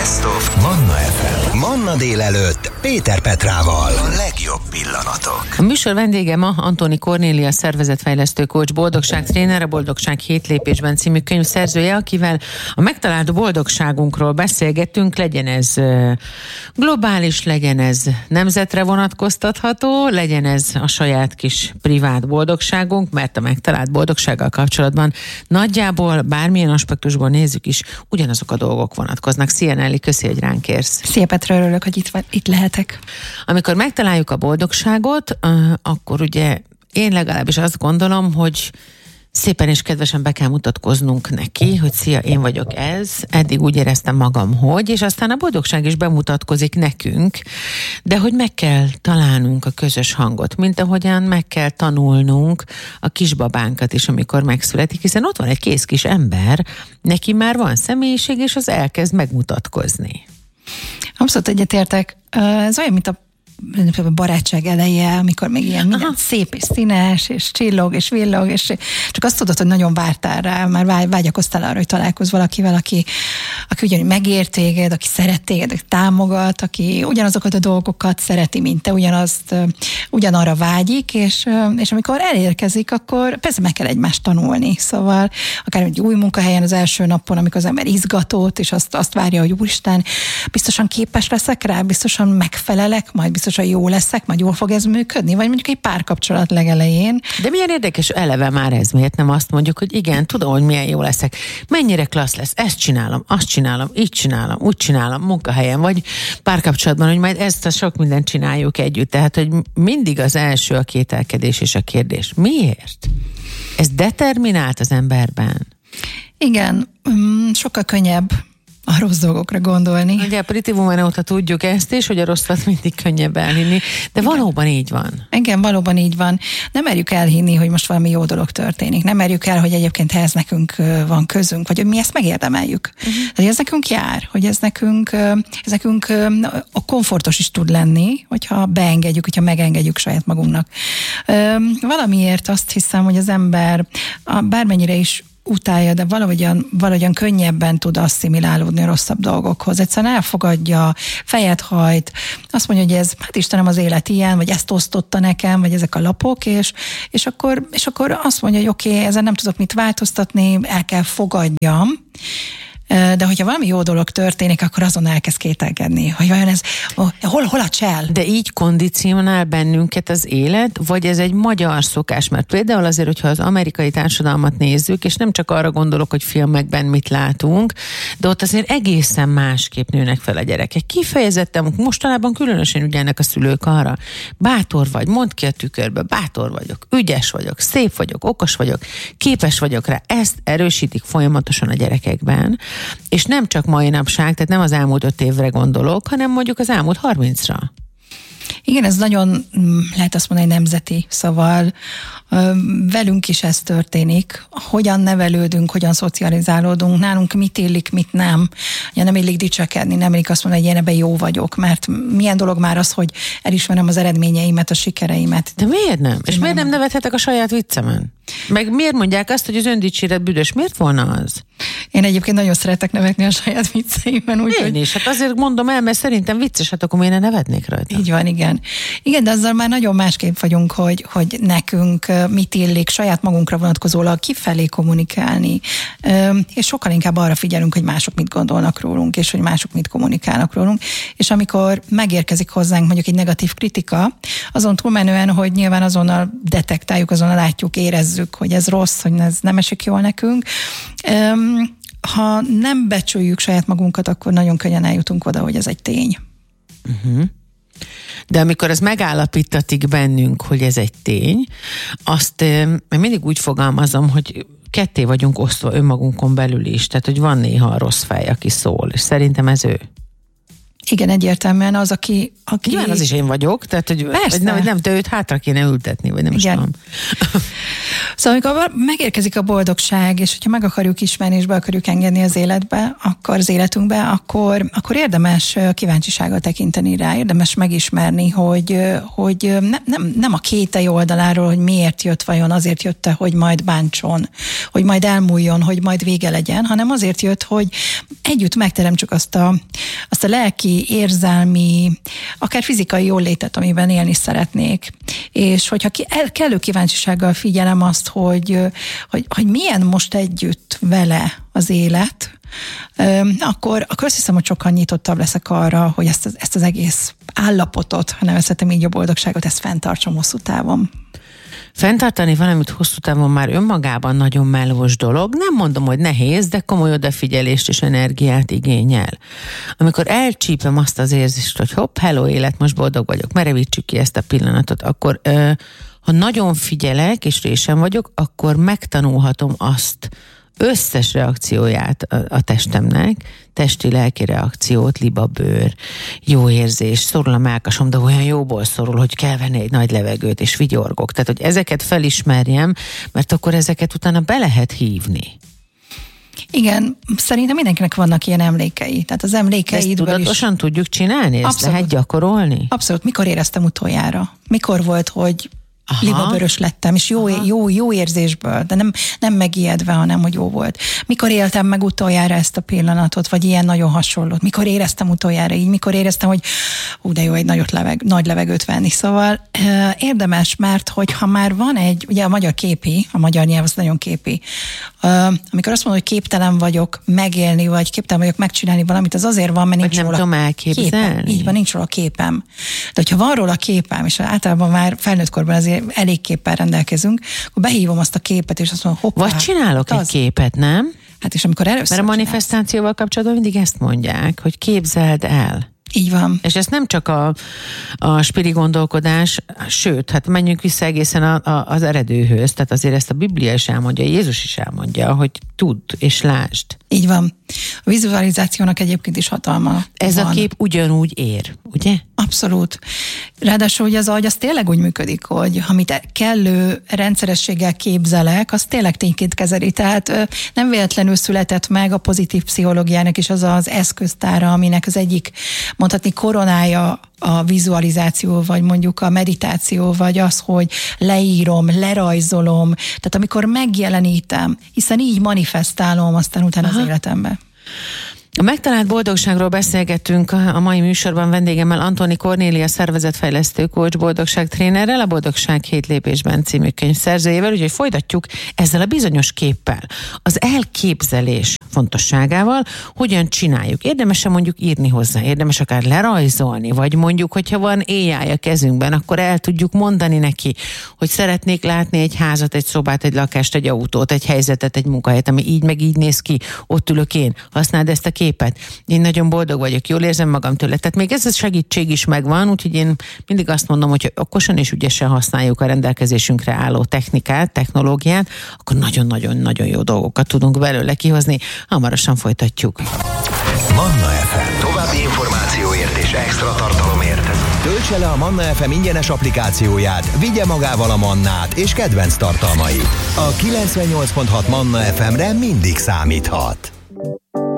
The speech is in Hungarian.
Best of Manna FM. Manna délelőtt Péter Petrával. A legjobb pillanatok. A műsor vendége ma Antoni Kornélia, szervezetfejlesztő coach, boldogságtréner, a Boldogság 7 lépésben című könyv szerzője, akivel a megtalált boldogságunkról beszélgettünk, legyen ez globális, legyen ez nemzetre vonatkoztatható, legyen ez a saját kis privát boldogságunk, mert a megtalált boldogsággal kapcsolatban nagyjából bármilyen aspektusból nézzük is, ugyanazok a dolgok vonatkoznak. Szia Nelly, köszi, hogy ránk érsz. Szia Petra, örülök, hogy itt lehetek. Amikor megtaláljuk a boldogságot, akkor ugye én legalábbis azt gondolom, hogy szépen és kedvesen be kell mutatkoznunk neki, hogy szia, én vagyok ez, eddig úgy éreztem magam, hogy, és aztán a boldogság is bemutatkozik nekünk, de hogy meg kell találnunk a közös hangot, mint ahogyan meg kell tanulnunk a kisbabánkat is, amikor megszületik, hiszen ott van egy kész kis ember, neki már van személyiség, és az elkezd megmutatkozni. Abszolút egyetértek. Ez olyan, mint a barátság eleje, amikor még ilyen minden szép és színes, és csillog, és villog, és csak azt tudod, hogy nagyon vártál rá, már vágyakoztál arra, hogy találkozz valakivel, aki ugyanúgy megért téged, aki szeret téged, aki támogat, aki ugyanazokat a dolgokat szereti, mint te, ugyanarra vágyik, és amikor elérkezik, akkor persze meg kell egymást tanulni. Szóval akár egy új munkahelyen az első napon, amikor az ember izgatott, és azt várja, hogy úristen, biztosan képes leszek rá, biztosan megfelelek, majd biztosan jó leszek, majd jól fog ez működni, vagy mondjuk egy párkapcsolat legelején. De milyen érdekes eleve már ez, miért nem azt mondjuk, hogy igen, tudom, hogy milyen jó leszek, mennyire klassz lesz, ezt csinálom, azt csinálom, így csinálom, úgy csinálom, munkahelyen, vagy párkapcsolatban, hogy majd ezt a sok mindent csináljuk együtt. Tehát, hogy mindig az első a kételkedés és a kérdés. Miért? Ez determinált az emberben? Igen, sokkal könnyebb a rossz dolgokra gondolni. Ugye a Pretty Woman óta tudjuk ezt is, hogy a rosszat mindig könnyebb elhinni, de valóban így van. Igen, valóban így van. Nem merjük elhinni, hogy most valami jó dolog történik. Nem merjük el, hogy egyébként ez nekünk van közünk, vagy hogy mi ezt megérdemeljük. Hogy ez nekünk jár, hogy ez nekünk a komfortos is tud lenni, hogyha beengedjük, hogyha megengedjük saját magunknak. Valamiért azt hiszem, hogy az ember bármennyire is utálja, de valahogyan könnyebben tud asszimilálódni a rosszabb dolgokhoz. Egyszerűen elfogadja, fejet hajt, azt mondja, hogy ez, hát Istenem, az élet ilyen, vagy ezt osztotta nekem, vagy ezek a lapok, és akkor azt mondja, hogy oké, ezen nem tudok mit változtatni, el kell fogadjam. De hogyha valami jó dolog történik, akkor azon elkezd kételkedni, hogy vajon ez, hol a csel? De így kondicionál bennünket az élet, vagy ez egy magyar szokás? Mert például azért, hogyha az amerikai társadalmat nézzük, és nem csak arra gondolok, hogy filmekben mit látunk, de ott azért egészen másképp nőnek fel a gyerekek. Kifejezetten, mostanában különösen ügyelnek a szülők arra. Bátor vagy, mondd ki a tükörbe, bátor vagyok, ügyes vagyok, szép vagyok, okos vagyok, képes vagyok rá. Ezt erősítik folyamatosan a gyerekekben. És nem csak mai napság, tehát nem az elmúlt 5 évre gondolok, hanem mondjuk az elmúlt 30-ra. Igen, ez nagyon, lehet azt mondani, nemzeti, szóval velünk is ez történik. Hogyan nevelődünk, hogyan szocializálódunk, nálunk mit illik, mit nem. Ugye nem illik dicsekedni, nem illik azt mondani, hogy én ebben jó vagyok, mert milyen dolog már az, hogy elismerem az eredményeimet, a sikereimet. De miért nem? És miért nem nevethetek a saját viccemen? Meg miért mondják azt, hogy az öndicséret büdös? Miért volna az? Én egyébként nagyon szeretek nevetni a saját vicceimben. Én is, hát azért mondom el, mert szerintem vicces, hát akkor miért ne nevetnék rajta? Így van, igen. Igen, de azzal már nagyon másképp vagyunk, hogy nekünk mit illik saját magunkra vonatkozólag kifelé kommunikálni, és sokkal inkább arra figyelünk, hogy mások mit gondolnak rólunk, és hogy mások mit kommunikálnak rólunk, és amikor megérkezik hozzánk mondjuk egy negatív kritika, azon túlmenően, hogy nyilván azonnal detektáljuk, azonnal látjuk, érezzük, hogy ez rossz, hogy ez nem esik jól nekünk. Ha nem becsüljük saját magunkat, akkor nagyon könnyen eljutunk oda, hogy ez egy tény. De amikor ez megállapítatik bennünk, hogy ez egy tény, azt mindig úgy fogalmazom, hogy ketté vagyunk osztva önmagunkon belül is, tehát hogy van néha a rossz fej, aki szól, és szerintem ez ő. Igen, egyértelműen az, aki... Nyilván az is én vagyok, tehát hogy nem, te őt hátra kéne ültetni, vagy nem is tudom. Szóval amikor megérkezik a boldogság, és hogyha meg akarjuk ismerni, és be akarjuk engedni az életbe, az életünkbe, akkor érdemes kíváncsisággal tekinteni rá, érdemes megismerni, hogy nem a kétely oldaláról, hogy miért jött vajon, azért jött-e, hogy majd bántson, hogy majd elmúljon, hogy majd vége legyen, hanem azért jött, hogy együtt megteremtsük azt a lelki, érzelmi, akár fizikai jólétet, amiben élni szeretnék. És hogyha kellő kíváncsisággal figyelem azt, hogy milyen most együtt vele az élet, akkor azt hiszem, hogy sokkal nyitottabb leszek arra, hogy ezt az egész állapotot, ha nevezhetem így a boldogságot, ezt fenntartsom hosszú távon. Fenntartani valamit hosszú távon már önmagában nagyon melós dolog. Nem mondom, hogy nehéz, de komoly odafigyelést és energiát igényel. Amikor elcsípem azt az érzést, hogy hopp, hello élet, most boldog vagyok, merevítsük ki ezt a pillanatot, akkor ha nagyon figyelek és résem vagyok, akkor megtanulhatom azt, összes reakcióját a testemnek, testi-lelki reakciót, libabőr, jó érzés, szorul a mellkasom, de olyan jóból szorul, hogy kell venni egy nagy levegőt, és vigyorgok. Tehát, hogy ezeket felismerjem, mert akkor ezeket utána be lehet hívni. Igen, szerintem mindenkinek vannak ilyen emlékei. Tehát az emlékeidből is... tudatosan tudjuk csinálni? Ezt lehet gyakorolni? Abszolút. Mikor éreztem utoljára? Mikor volt, hogy libabőrös lettem, és jó érzésből, de nem megijedve, hanem hogy jó volt. Mikor éltem meg utoljára ezt a pillanatot, vagy ilyen nagyon hasonlót? Mikor éreztem utoljára így? Mikor éreztem, hogy de jó, egy nagy levegőt venni. Szóval érdemes, mert hogyha már van ugye a magyar nyelv az nagyon képi. Amikor azt mondom, hogy képtelen vagyok megélni, vagy képtelen vagyok megcsinálni valamit, az azért van, mert nincs róla képem. Így van, nincs róla képem. De hogyha van róla képem, és általában már felnőtt korban azért elég képpel rendelkezünk, akkor behívom azt a képet, és azt mondom, hoppá. Vagy csinálok egy képet, nem? Hát és amikor először mert a manifestációval kapcsolatban mindig ezt mondják, hogy képzeld el. Így van. És ez nem csak a spiri gondolkodás, sőt, hát menjünk vissza egészen az eredőhöz, tehát azért ezt a Biblia is elmondja, Jézus is elmondja, hogy tudd és lásd. Így van. A vizualizációnak egyébként is hatalma Ez van. A kép ugyanúgy ér, ugye? Abszolút. Ráadásul, hogy az agy az tényleg úgy működik, hogy amit kellő rendszerességgel képzelek, az tényleg tényként kezeli. Tehát nem véletlenül született meg a pozitív pszichológiának is az az eszköztára, aminek az egyik, mondhatni, koronája a vizualizáció, vagy mondjuk a meditáció, vagy az, hogy leírom, lerajzolom. Tehát amikor megjelenítem, hiszen így manifestálom aztán utána az életembe. A megtalált boldogságról beszélgetünk a mai műsorban vendégemmel, Antoni Kornélia, szervezetfejlesztő coach, boldogságtrénerrel, a Boldogság 7 lépésben című könyv szerzőjével, úgyhogy folytatjuk ezzel a bizonyos képpel. Az elképzelés fontosságával, hogyan csináljuk. Érdemes-e mondjuk írni hozzá, érdemes akár lerajzolni, vagy mondjuk, hogyha van AI a kezünkben, akkor el tudjuk mondani neki, hogy szeretnék látni egy házat, egy szobát, egy lakást, egy autót, egy helyzetet, egy munkahelyet, ami így meg így néz ki, ott ülök én, használd ezt a képet. Én nagyon boldog vagyok, jól érzem magam tőle. Tehát még ez a segítség is megvan, úgyhogy én mindig azt mondom, hogy okosan és ügyesen használjuk a rendelkezésünkre álló technikát, technológiát, akkor nagyon-nagyon-nagyon jó dolgokat tudunk belőle kihozni. Hamarosan folytatjuk. Manna FM. További információért és extra tartalomért töltse le a Manna FM ingyenes applikációját, vigye magával a Mannát és kedvenc tartalmait. A 98.6 Manna FM-re mindig számíthat.